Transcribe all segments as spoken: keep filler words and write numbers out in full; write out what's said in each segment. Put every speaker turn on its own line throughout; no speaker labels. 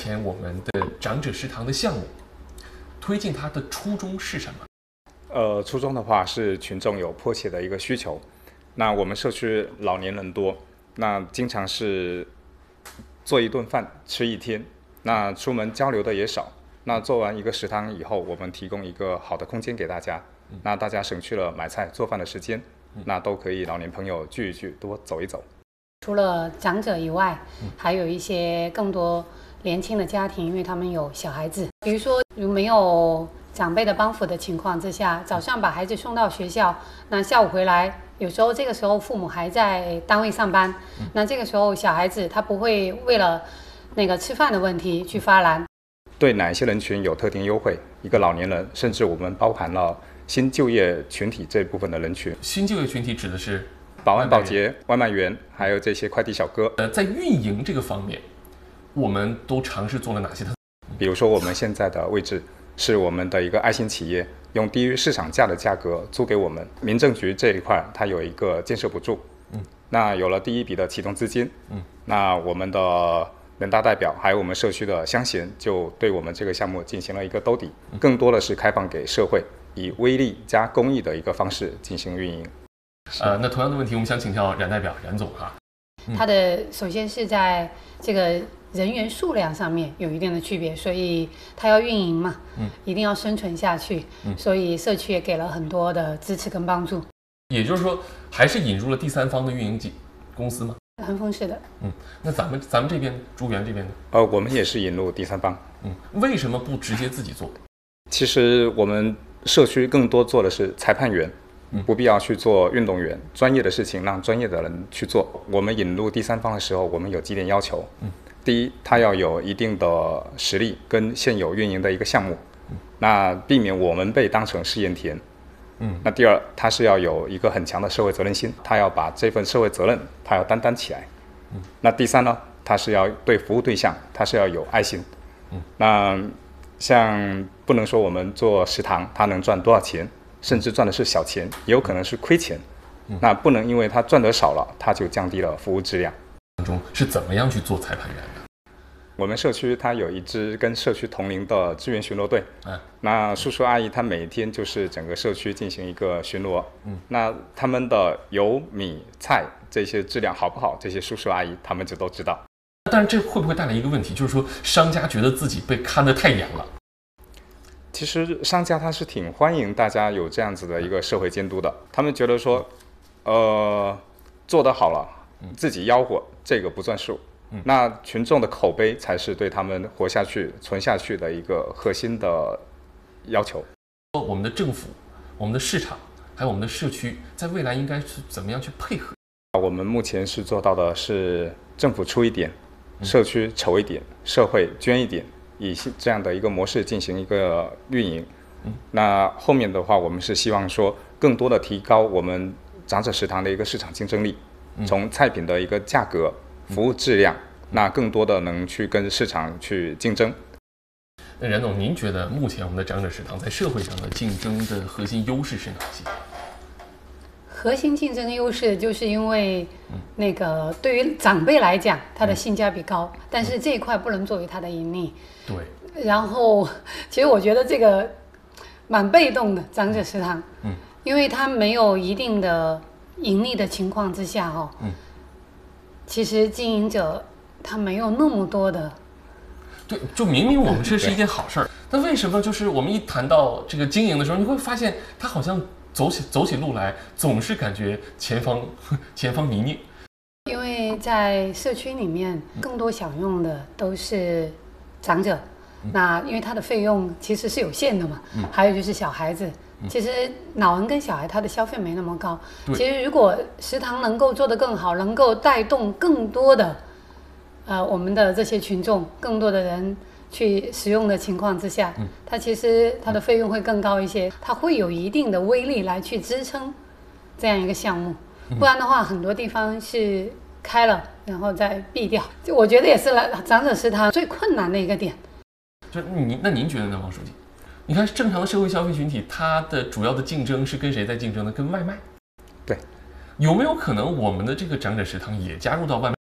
前我们的长者食堂的项目推进它的初衷是什么？
呃，初衷的话是群众有迫切的一个需求。那我们社区老年人多，那经常是做一顿饭吃一天，那出门交流的也少。那做完一个食堂以后，我们提供一个好的空间给大家，那大家省去了买菜做饭的时间，那都可以老年朋友聚一聚，多走一走。
除了长者以外，还有一些更多年轻的家庭，因为他们有小孩子，比如说有没有长辈的帮扶的情况之下，早上把孩子送到学校，那下午回来，有时候这个时候父母还在单位上班，那这个时候小孩子他不会为了那个吃饭的问题去发难。
对哪些人群有特定优惠？一个老年人，甚至我们包含了新就业群体这部分的人群。
新就业群体指的是
保安、保洁、外卖员，还有这些快递小哥。
呃，在运营这个方面，我们都尝试做了哪些？
比如说，我们现在的位置是我们的一个爱心企业，用低于市场价的价格租给我们。民政局这一块，它有一个建设补助，嗯，那有了第一笔的启动资金，嗯，那我们的人大代表还有我们社区的乡贤就对我们这个项目进行了一个兜底，更多的是开放给社会，以微利加公益的一个方式进行运营。
呃，那同样的问题，我们想请教冉代表、冉总哈。
嗯、它的首先是在这个人员数量上面有一定的区别，所以它要运营嘛，嗯，一定要生存下去，嗯，所以社区也给了很多的支持跟帮助。
也就是说，还是引入了第三方的运营公司吗？
恒丰是的。
嗯，那咱们咱们这边珠园这边呢？
呃，我们也是引入第三方。
嗯，为什么不直接自己做？
其实我们社区更多做的是裁判员。不必要去做运动员，专业的事情让专业的人去做。我们引入第三方的时候，我们有几点要求。嗯，第一，他要有一定的实力跟现有运营的一个项目，嗯、那避免我们被当成试验田。嗯，那第二，他是要有一个很强的社会责任心，他要把这份社会责任他要担当起来。嗯，那第三呢，他是要对服务对象，他是要有爱心。嗯，那像不能说我们做食堂，他能赚多少钱？甚至赚的是小钱，也有可能是亏钱，嗯、那不能因为他赚得少了，他就降低了服务质量。
当中是怎么样去做裁判员的？
我们社区它有一支跟社区同龄的支援巡逻队，嗯、那叔叔阿姨他每天就是整个社区进行一个巡逻，嗯、那他们的油米菜这些质量好不好，这些叔叔阿姨他们就都知道。
但是这会不会带来一个问题，就是说商家觉得自己被看得太严了？
其实商家他是挺欢迎大家有这样子的一个社会监督的，他们觉得说，呃，做得好了，自己吆喝这个不算数，嗯、那群众的口碑才是对他们活下去、存下去的一个核心的要求。
我们的政府、我们的市场，还有我们的社区，在未来应该是怎么样去配合？
我们目前是做到的是政府出一点，社区筹一点，社会捐一点。以这样的一个模式进行一个运营，嗯、那后面的话，我们是希望说更多的提高我们长者食堂的一个市场竞争力，嗯、从菜品的一个价格、服务质量，嗯、那更多的能去跟市场去竞争。
那冉总，您觉得目前我们的长者食堂在社会上的竞争的核心优势是哪些？
核心竞争优势就是因为那个对于长辈来讲，它的性价比高，嗯、但是这一块不能作为它的盈利。
对。
然后，其实我觉得这个蛮被动的长者食堂，嗯，因为它没有一定的盈利的情况之下，哦，嗯，其实经营者他没有那么多的。
对，就明明我们这是一件好事儿，但为什么就是我们一谈到这个经营的时候，你会发现它好像走起走起路来，总是感觉前方前方泥泞。
因为在社区里面，更多享用的都是长者，嗯、那因为它的费用其实是有限的嘛。嗯、还有就是小孩子，嗯、其实老人跟小孩他的消费没那么高。其实如果食堂能够做得更好，能够带动更多的呃我们的这些群众，更多的人去使用的情况之下，嗯、它其实它的费用会更高一些，它会有一定的威力来去支撑这样一个项目。嗯、不然的话，很多地方是开了然后再闭掉，就我觉得也是长者食堂最困难的一个点。
就您那您觉得呢，王书记？你看正常的社会消费群体，它的主要的竞争是跟谁在竞争呢？跟外卖。
对。
有没有可能我们的这个长者食堂也加入到外卖？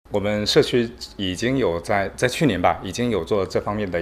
我们社区已经有在在去年吧，已经有做这方面的